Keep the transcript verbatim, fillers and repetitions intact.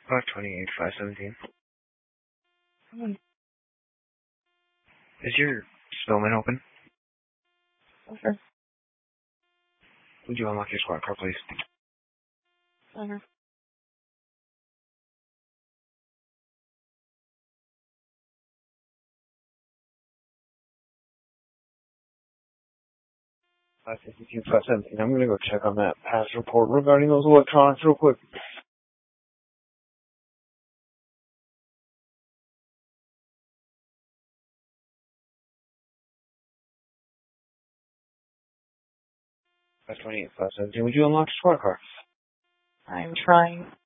five twenty-eight, five seventeen. Hmm. Is your snowman open? Sure. Would you unlock your squad car, please? Sure. five fifty-two, five seventeen. I'm gonna go check on that past report regarding those electronics real quick. five twenty-eight, five seventeen. Would you unlock your squad car? I'm trying.